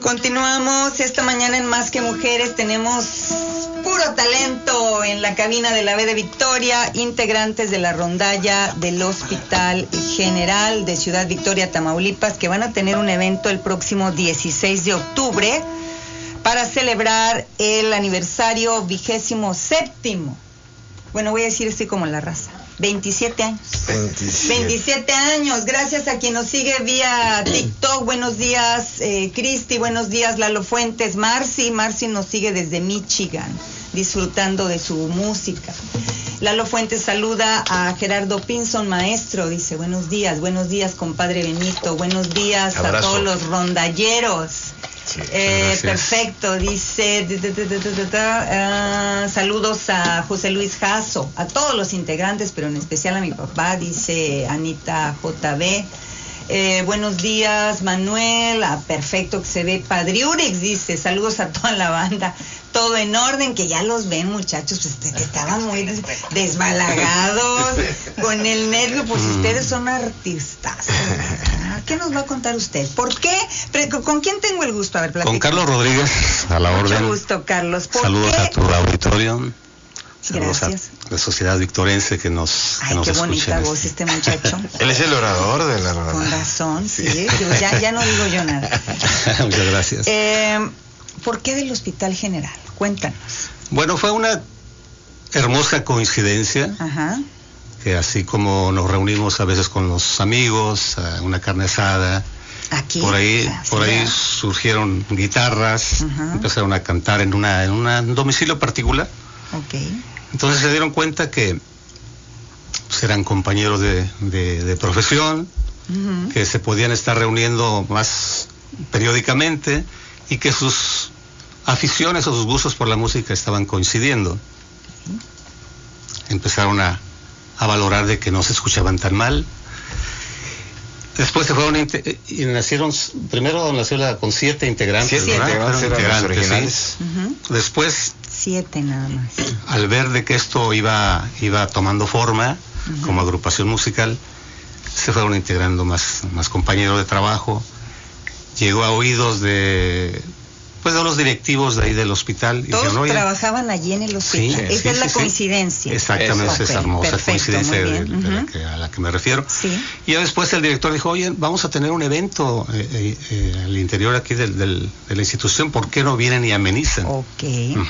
Continuamos esta mañana en Más que Mujeres. Tenemos puro talento en la cabina de la B de Victoria, integrantes de la rondalla del Hospital General de Ciudad Victoria, Tamaulipas, que van a tener un evento el próximo 16 de octubre para celebrar el aniversario 27. Bueno, voy a decir estoy como la raza. 27 años. 27 años. Gracias a quien nos sigue vía TikTok. Buenos días, Cristi. Buenos días, Lalo Fuentes. Marcy nos sigue desde Michigan, disfrutando de su música. Lalo Fuentes saluda a Gerardo Pinson, maestro. Dice, buenos días, compadre Benito. Buenos días. Abrazo a todos los rondalleros. Sí, perfecto, dice saludos a José Luis Jasso, a todos los integrantes, pero en especial a mi papá, dice Anita JB. Buenos días, Manuel. Perfecto, que se ve Padriurix, dice saludos a toda la banda. Todo en orden, que ya los ven, muchachos, pues, que estaban muy desbalagados con el nervio, pues ustedes son artistas. ¿Qué nos va a contar usted? ¿Por qué? ¿Con quién tengo el gusto? A ver, platica. Con Carlos Rodríguez, a la orden. Mucho gusto, Carlos. Saludos a tu auditorio. Saludos Gracias. A la sociedad victorense que nos Ay, qué bonita voz este muchacho. Él es el orador de la rondalla. Con razón, sí. Ya no digo yo nada. Muchas gracias. ¿Por qué del Hospital General? Cuéntanos. Bueno, fue una hermosa coincidencia. Ajá. Que así como nos reunimos a veces con los amigos, a una carne asada, aquí, por ahí surgieron guitarras, empezaron a cantar en un domicilio particular. Okay. Entonces se dieron cuenta que pues, eran compañeros de profesión, que se podían estar reuniendo más periódicamente y que sus aficiones o sus gustos por la música estaban coincidiendo. Empezaron a valorar de que no se escuchaban tan mal. Después se fueron y nacieron, primero nació con 7 integrantes. 7 integrantes originales. ¿Sí? Después 7 nada más. Al ver de que esto iba tomando forma como agrupación musical, se fueron integrando más compañeros de trabajo. Llegó a oídos de los directivos de ahí del hospital. Todos dijeron, trabajaban allí en el hospital. Esa es la coincidencia. Exactamente, esa hermosa perfecto, coincidencia a la que me refiero. Sí. Y ya después el director dijo, oye, vamos a tener un evento al interior aquí de la institución, ¿por qué no vienen y amenizan? Ok,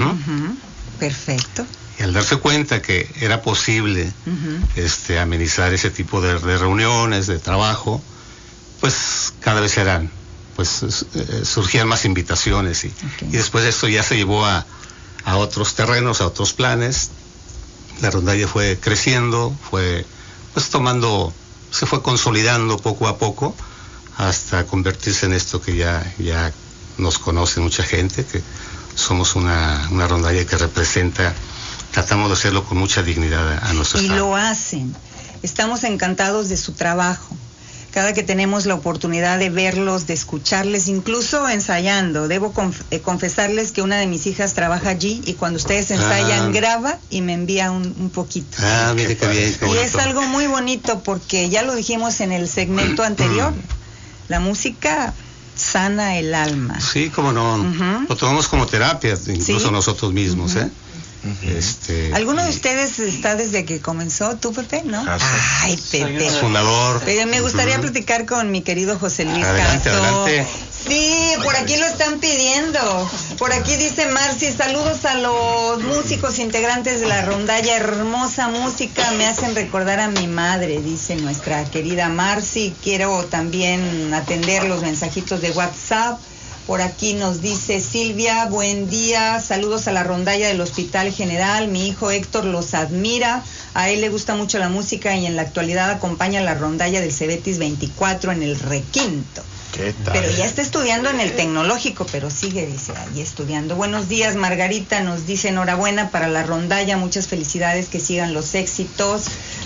perfecto. Y al darse cuenta que era posible amenizar ese tipo de reuniones, de trabajo, pues cada vez surgían más invitaciones y después de esto ya se llevó a otros terrenos, a otros planes. La rondalla fue creciendo, se fue consolidando poco a poco hasta convertirse en esto que ya nos conoce mucha gente, que somos una rondalla que tratamos de hacerlo con mucha dignidad a nuestro estado. Y lo hacen. Estamos encantados de su trabajo. Cada que tenemos la oportunidad de verlos, de escucharles, incluso ensayando. Debo confesarles que una de mis hijas trabaja allí y cuando ustedes ensayan graba y me envía un poquito. Mire qué bien. Y es algo muy bonito porque ya lo dijimos en el segmento anterior. La música sana el alma. Sí, cómo no. Lo tomamos como terapia, incluso nosotros mismos, ¿Alguno de ustedes está desde que comenzó? ¿Tú, Pepe? ¿No? Ay, Pepe. Fundador. Pero me gustaría platicar con mi querido José Luis Adelante. Sí, por aquí lo están pidiendo. Por aquí dice Marcy, saludos a los músicos integrantes de la rondalla. Hermosa música, me hacen recordar a mi madre, dice nuestra querida Marcy. Quiero también atender los mensajitos de WhatsApp. Por aquí nos dice Silvia, buen día, saludos a la rondalla del Hospital General, mi hijo Héctor los admira, a él le gusta mucho la música y en la actualidad acompaña la rondalla del Cebetis 24 en el requinto. ¿Qué tal? Pero ya está estudiando en el tecnológico, pero sigue, dice, ahí estudiando. Buenos días, Margarita nos dice enhorabuena para la rondalla, muchas felicidades, que sigan los éxitos.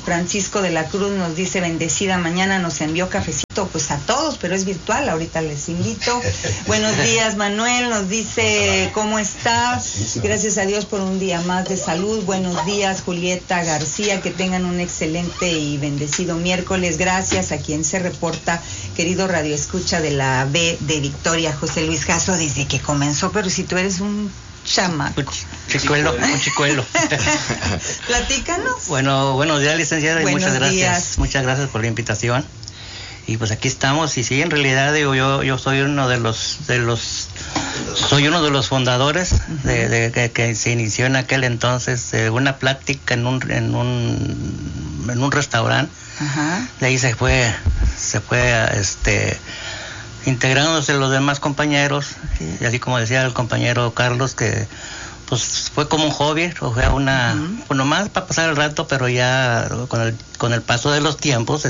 Francisco de la Cruz nos dice bendecida mañana, nos envió cafecito, pues a todos, pero es virtual, ahorita les invito. Buenos días, Manuel, nos dice cómo está, gracias a Dios por un día más de salud. Buenos días, Julieta García, que tengan un excelente y bendecido miércoles. Gracias a quien se reporta, querido Radio Escucha de la B de Victoria, José Luis Jasso, desde que comenzó, pero si tú eres un chamaco. Un chicuelo. Platícanos. Bueno, buenos días, licenciada, y muchas gracias. Días. Muchas gracias por la invitación. Y pues aquí estamos, y sí, en realidad digo, yo soy uno de los fundadores que se inició en aquel entonces una plática en un restaurante. Ajá. De ahí se fue integrándose los demás compañeros, y así como decía el compañero Carlos, que pues fue como un hobby, o sea, pues nomás para pasar el rato, pero ya con el paso de los tiempos,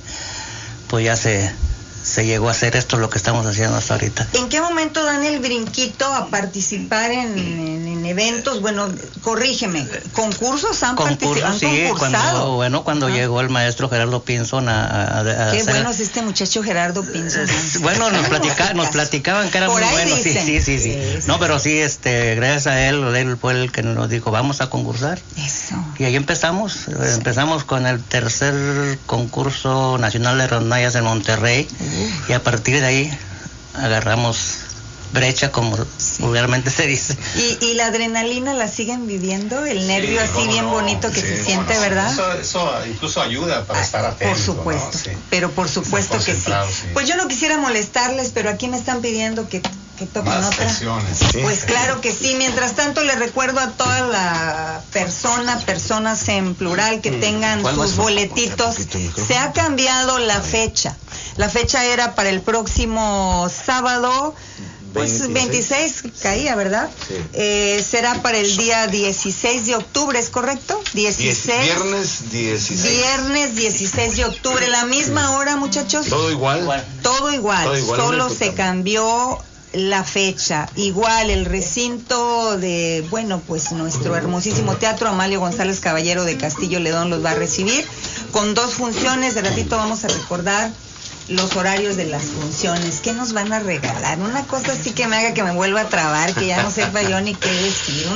pues ya se llegó a hacer esto lo que estamos haciendo hasta ahorita. ¿En qué momento dan el brinquito a participar en eventos? Bueno, corrígeme, ¿concursos han participado? Sí, cuando llegó el maestro Gerardo Pinzón a qué hacer... bueno es este muchacho Gerardo Pinzón. Bueno, nos platicaban que era muy bueno. Sí. No, pero sí, gracias a él fue el que nos dijo, vamos a concursar. Eso. Y ahí empezamos con el tercer concurso nacional de rondallas en Monterrey. Y a partir de ahí agarramos brecha, como vulgarmente se dice. ¿Y la adrenalina la siguen viviendo? El nervio así bien bonito que se siente, ¿verdad? Eso incluso ayuda para estar atento. Por supuesto, ¿no? Sí. Pero por supuesto que sí. Pues yo no quisiera molestarles, pero aquí me están pidiendo que toquen más otra. Canciones. Pues claro que sí. Mientras tanto les recuerdo a toda la personas en plural que tengan sus boletitos. Se ha cambiado la fecha. La fecha era para el próximo sábado, pues 26 caía, ¿verdad? Sí. Será para el día 16 de octubre, ¿es correcto? 16. Viernes 16. Viernes 16 de octubre, la misma hora, muchachos. ¿Todo igual? Todo igual. Solo se cambió la fecha. Igual el recinto de, pues nuestro hermosísimo teatro Amalio González Caballero de Castillo Ledón los va a recibir con 2 funciones. De ratito vamos a recordar los horarios de las funciones. ¿Qué nos van a regalar? Una cosa así que me haga que me vuelva a trabar, que ya no sepa yo ni qué decir.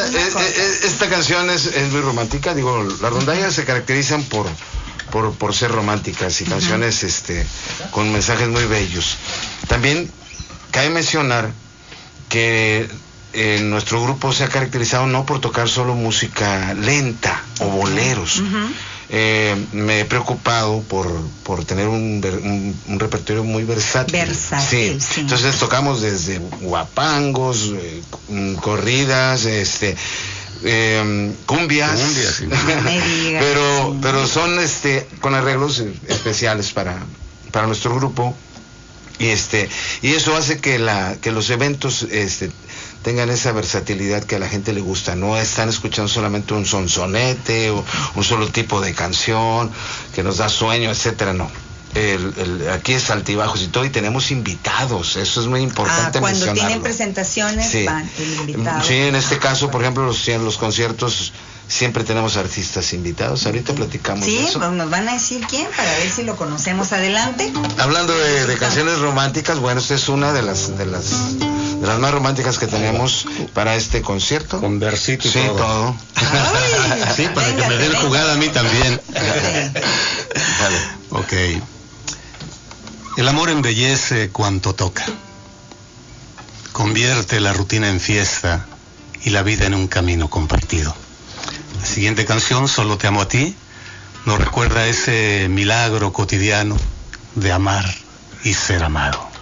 Esta canción es muy romántica. Digo, las rondallas se caracterizan por ser románticas y canciones con mensajes muy bellos. También cabe mencionar que nuestro grupo se ha caracterizado no por tocar solo música lenta o boleros. Me he preocupado por tener un repertorio muy versátil. Sí. Entonces tocamos desde guapangos, corridas, cumbias, sí. pero son con arreglos especiales para nuestro grupo, y eso hace que los eventos tengan esa versatilidad que a la gente le gusta. No están escuchando solamente un sonsonete o un solo tipo de canción que nos da sueño, etcétera. No. Aquí es altibajos y todo, y tenemos invitados. Eso es muy importante cuando mencionarlo. Tienen presentaciones, sí. Van el invitado. Sí, en este caso, por ejemplo, los conciertos siempre tenemos artistas invitados. Ahorita platicamos de eso. Sí, pues nos van a decir quién para ver si lo conocemos. Adelante. Hablando de canciones románticas, bueno, esta es una de las más románticas que tenemos para este concierto. Con versito y sí, todo. Ay, sí, para que me den jugada a mí también. Vale. Ok. El amor embellece cuanto toca. Convierte la rutina en fiesta y la vida en un camino compartido. La siguiente canción, Solo te amo a ti, nos recuerda ese milagro cotidiano de amar y ser amado.